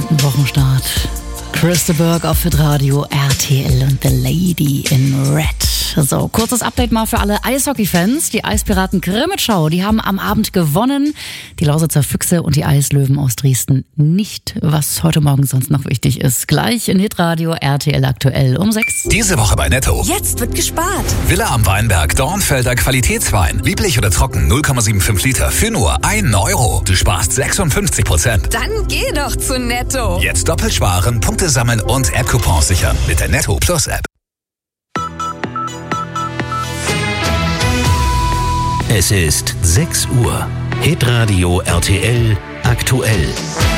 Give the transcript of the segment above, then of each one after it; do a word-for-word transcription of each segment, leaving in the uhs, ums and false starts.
guten Wochenstart. Christa Burke auf Hitradio R T L und The Lady in Red. So, kurzes Update mal für alle Eishockey-Fans. Die Eispiraten Krimitschau, die haben am Abend gewonnen. Die Lausitzer Füchse und die Eislöwen aus Dresden nicht, was heute Morgen sonst noch wichtig ist. Gleich in Hitradio R T L aktuell um sechs. Diese Woche bei Netto. Jetzt wird gespart. Villa am Weinberg, Dornfelder Qualitätswein. Lieblich oder trocken, null Komma fünfundsiebzig Liter für nur einen Euro. Du sparst sechsundfünfzig Prozent. Dann geh doch zu Netto. Jetzt doppelt sparen, Punkte sammeln und App-Coupons sichern mit der Netto Plus App. Es ist sechs Uhr. Hitradio R T L aktuell.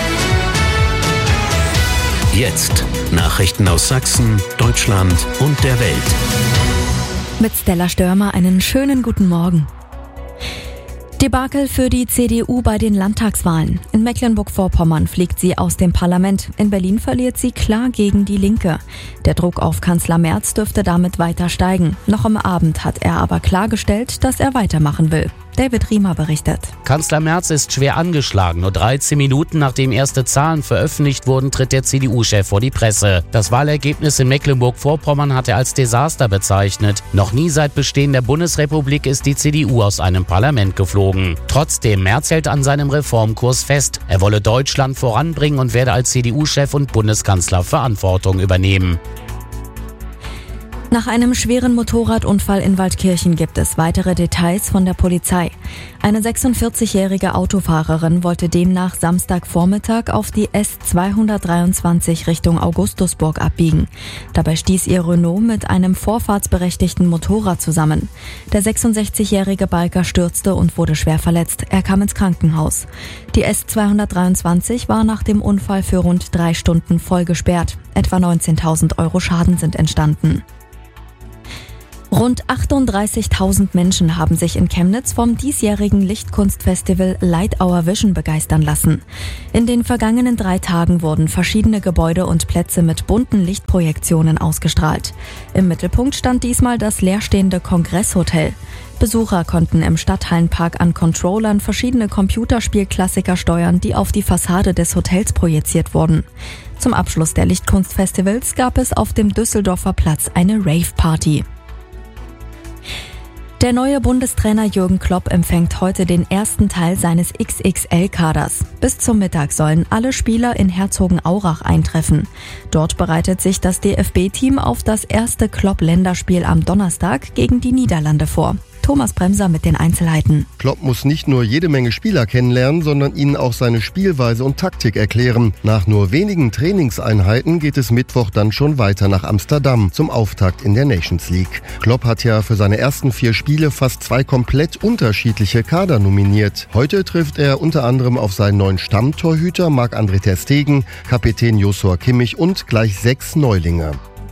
Jetzt Nachrichten aus Sachsen, Deutschland und der Welt. Mit Stella Störmer einen schönen guten Morgen. Debakel für die C D U bei den Landtagswahlen. In Mecklenburg-Vorpommern fliegt sie aus dem Parlament. In Berlin verliert sie klar gegen die Linke. Der Druck auf Kanzler Merz dürfte damit weiter steigen. Noch am Abend hat er aber klargestellt, dass er weitermachen will. David Riemer berichtet. Kanzler Merz ist schwer angeschlagen. Nur dreizehn Minuten nachdem erste Zahlen veröffentlicht wurden, tritt der C D U-Chef vor die Presse. Das Wahlergebnis in Mecklenburg-Vorpommern hat er als Desaster bezeichnet. Noch nie seit Bestehen der Bundesrepublik ist die C D U aus einem Parlament geflogen. Trotzdem, Merz hält an seinem Reformkurs fest. Er wolle Deutschland voranbringen und werde als C D U-Chef und Bundeskanzler Verantwortung übernehmen. Nach einem schweren Motorradunfall in Waldkirchen gibt es weitere Details von der Polizei. Eine sechsundvierzigjährige Autofahrerin wollte demnach Samstagvormittag auf die S zweihundertdreiundzwanzig Richtung Augustusburg abbiegen. Dabei stieß ihr Renault mit einem vorfahrtsberechtigten Motorrad zusammen. Der sechsundsechzigjährige Biker stürzte und wurde schwer verletzt. Er kam ins Krankenhaus. Die S zweihundertdreiundzwanzig war nach dem Unfall für rund drei Stunden voll gesperrt. Etwa neunzehntausend Euro Schaden sind entstanden. Rund achtunddreißigtausend Menschen haben sich in Chemnitz vom diesjährigen Lichtkunstfestival Light Our Vision begeistern lassen. In den vergangenen drei Tagen wurden verschiedene Gebäude und Plätze mit bunten Lichtprojektionen ausgestrahlt. Im Mittelpunkt stand diesmal das leerstehende Kongresshotel. Besucher konnten im Stadthallenpark an Controllern verschiedene Computerspielklassiker steuern, die auf die Fassade des Hotels projiziert wurden. Zum Abschluss der Lichtkunstfestivals gab es auf dem Düsseldorfer Platz eine Rave-Party. Der neue Bundestrainer Jürgen Klopp empfängt heute den ersten Teil seines X X L-Kaders. Bis zum Mittag sollen alle Spieler in Herzogenaurach eintreffen. Dort bereitet sich das D F B-Team auf das erste Klopp-Länderspiel am Donnerstag gegen die Niederlande vor. Thomas Bremser mit den Einzelheiten. Klopp muss nicht nur jede Menge Spieler kennenlernen, sondern ihnen auch seine Spielweise und Taktik erklären. Nach nur wenigen Trainingseinheiten geht es Mittwoch dann schon weiter nach Amsterdam zum Auftakt in der Nations League. Klopp hat ja für seine ersten vier Spiele fast zwei komplett unterschiedliche Kader nominiert. Heute trifft er unter anderem auf seinen neuen Stammtorhüter Marc-André ter Stegen, Kapitän Joshua Kimmich und gleich sechs Neulinge.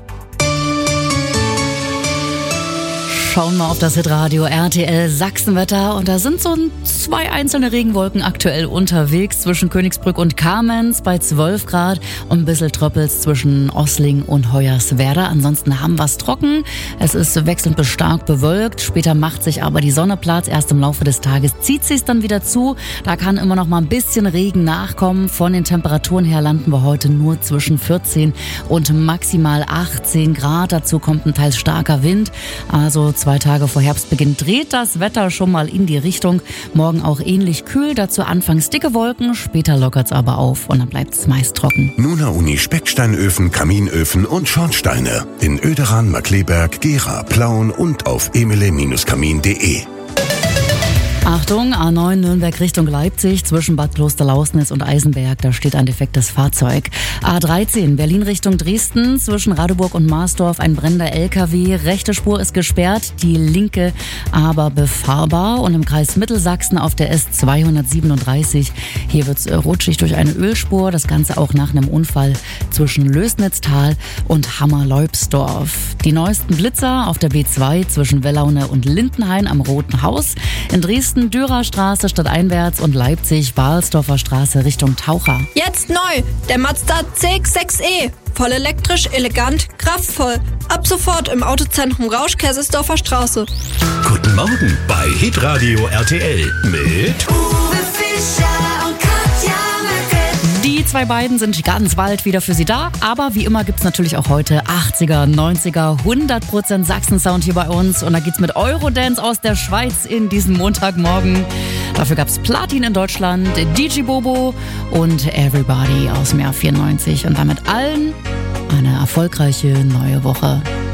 Schauen wir auf das Hitradio R T L Sachsenwetter und da sind so zwei einzelne Regenwolken aktuell unterwegs zwischen Königsbrück und Kamenz bei zwölf Grad und ein bisschen Tröppels zwischen Ossling und Hoyerswerda. Ansonsten haben wir es trocken. Es ist wechselnd bis stark bewölkt. Später macht sich aber die Sonne Platz. Erst im Laufe des Tages zieht sie es dann wieder zu. Da kann immer noch mal ein bisschen Regen nachkommen. Von den Temperaturen her landen wir heute nur zwischen vierzehn und maximal achtzehn Grad. Dazu kommt ein teils starker Wind. Also Zwei Tage vor Herbstbeginn dreht das Wetter schon mal in die Richtung. Morgen auch ähnlich kühl, dazu anfangs dicke Wolken, später lockert's aber auf und dann bleibt's meist trocken. Nuna Uni Specksteinöfen, Kaminöfen und Schornsteine. In Oederan, Markleberg, Gera, Plauen und auf emile Kamin punkt de. Achtung, A neun Nürnberg Richtung Leipzig zwischen Bad Klosterlausnitz und Eisenberg, da steht ein defektes Fahrzeug. A dreizehn Berlin Richtung Dresden zwischen Radeburg und Marsdorf ein brennender L K W. Rechte Spur ist gesperrt, die linke aber befahrbar. Und im Kreis Mittelsachsen auf der S zweihundertsiebenunddreißig, hier wird's rutschig durch eine Ölspur. Das Ganze auch nach einem Unfall zwischen Lößnitztal und Hammerleubsdorf. Die neuesten Blitzer auf der B zwei zwischen Wellaune und Lindenhain am Roten Haus. In Dresden Dürerstraße stadteinwärts und Leipzig Balsdorfer Straße Richtung Taucher. Jetzt neu, der Mazda C X sechs E. Voll elektrisch, elegant, kraftvoll. Ab sofort im Autozentrum Rausch, Kaisersdorfer Straße. Guten Morgen bei Hitradio R T L mit Uwe Fischer und Katja Möcke. Die die zwei beiden sind ganz bald wieder für Sie da. Aber wie immer gibt's natürlich auch heute achtziger, neunziger, hundert Prozent Sachsen-Sound hier bei uns. Und da geht's mit Eurodance aus der Schweiz in diesen Montagmorgen. Dafür gab's Platin in Deutschland, D J Bobo und Everybody aus dem Jahr vierundneunzig. Und damit allen eine erfolgreiche neue Woche.